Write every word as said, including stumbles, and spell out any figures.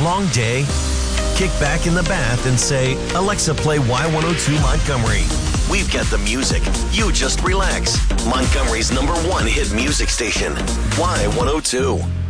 Long day? Kick back in the bath and say, Alexa, play Y one oh two Montgomery. We've got the music. You just relax. Montgomery's number one hit music station, Y one oh two.